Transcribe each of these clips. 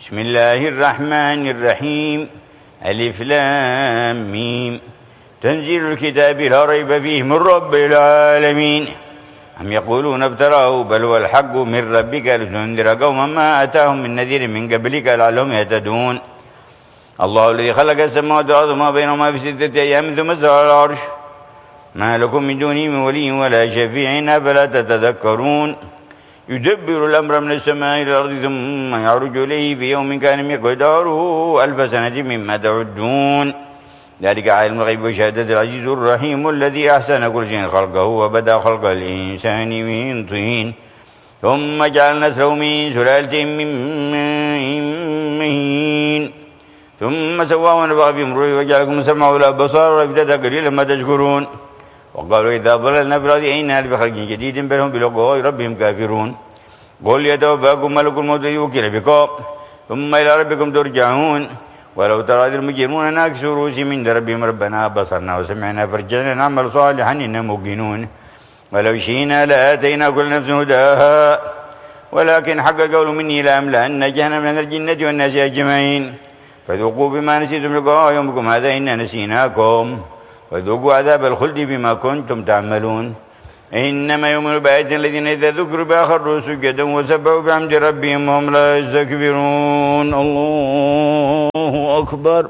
بسم الله الرحمن الرحيم ألف لام ميم تنزيل الكتاب لا ريب فيه من رب العالمين أم يقولون افتراه بل هو الحق من ربك لتنذر قوما ما أتاهم من نذير من قبلك لعلهم يهتدون الله الذي خلق السماوات والأرض وما بينهما في 6 أيام ثم استوى على العرش ما لكم من دونه من ولي ولا شفيع أفلا تتذكرون يدبر الأمر من السماء إلى الأرض ثم يعرج إليه في يوم كان مقداره 1000 سنة مما تعدون ذلك عالم الغيب وشهادة العزيز الرحيم الذي أحسن كل شيء خلقه وبدأ خلق الإنسان من طين ثم جعل نسله من سلالة من ماء مهين ثم سواه ونفخ في روحه وجعلكم السمع والأبصار والأفئدة قليلا ما تشكرون وقالوا إذا ضللنا في الأرض إنا بخلق جديد بل هم بلقاء ربهم كافرون قل يتوفاكم ملك الموت يوكل بكم ثم إلى ربكم ترجعون ولو ترى المجرمون ناكسوا رؤوسهم عند ربهم ربنا بصرنا وسمعنا فرجعنا نعمل صالحا إنا موقنون ولو شئنا لآتينا كل نفس هداها ولكن حق القول مني لأملأن جهنم من الجنة والناس أجمعين فذوقوا بما نسيتم لقاء يومكم هذا إنا نسيناكم وذوقوا عذاب الخلد بما كنتم تعملون إنما يؤمن بآياتنا الذين إذا ذكروا بها خروا سجدا وسبحوا بحمد ربهم وهم لا يستكبرون الله أكبر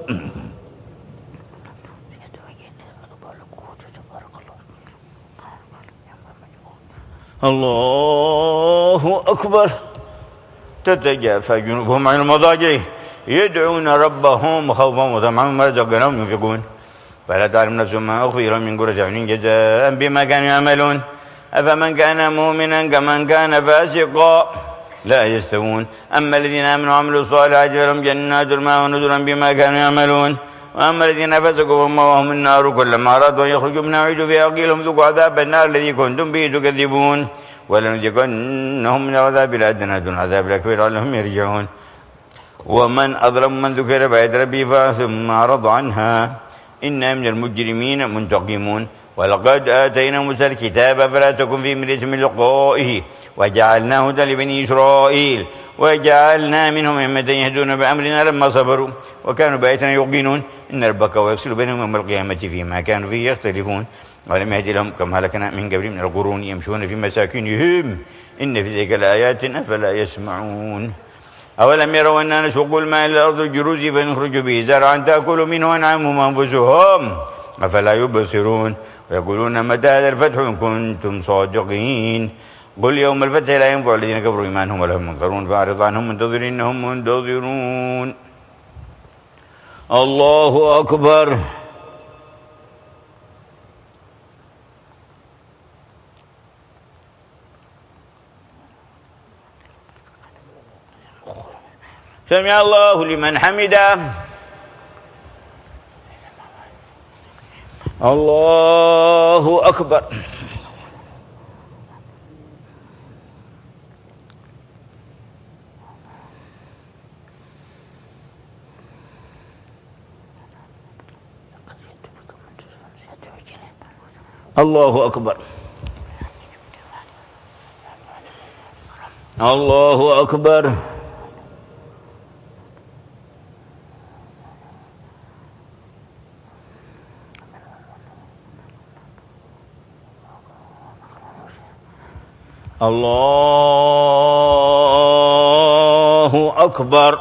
الله أكبر تتجافى جنوبهم عن المضاجع يدعون ربهم خوفا وطمعا مما رزقناهم ينفقون فلا تعلم نفس ما أخفي لهم من قرة أعين جزاء بما كانوا يعملون أفمن كان مؤمنا كمن كان فاسقا لا يستوون أما الذين آمنوا وعملوا الصالحات فلهم جنات الماء ونزلا بما كانوا يعملون وأما الذين فسقوا فمأواهم النار كلما أرادوا أن يخرجوا منها أعيدوا فيها وقيل لهم ذوقوا عذاب النار الذي كنتم به تكذبون ولنذيقنهم من العذاب الأدنى دون العذاب الأكبر لعلهم يرجعون ومن أظلم من ذكر بآيات ربه ثم أعرض عنها إنا من المجرمين منتقمون ولقد آتينا موسى الكتاب فلا تكن في مرية من لقائه وجعلناه هدى لبني إسرائيل وجعلنا منهم أئمة يهدون بأمرنا لما صبروا وكانوا بآياتنا يوقنون إن ربك ويفصل بينهم يوم القيامة فيما كانوا فيه يختلفون ولم يهد لهم كما هلكنا من قبل من القرون يمشون في مساكنهم إن في ذلك لآيات أفلا يسمعون أولم يروا أننا نسوق الماء إلى الأرض الجروز فنخرج به زرعا تأكل منه أنعامهم وأنفسهم أفلا يبصرون ويقولون متى هذا الفتح إن كنتم صادقين قل يوم الفتح لا ينفع الذين كفروا إيمانهم ولا هم منكرون فأعرض عنهم منتظرين إنهم منتظرون الله أكبر سمع الله لمن حمده الله أكبر الله أكبر الله أكبر الله أكبر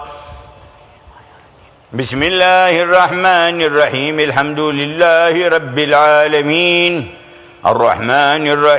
بسم الله الرحمن الرحيم الحمد لله رب العالمين الرحمن الرحيم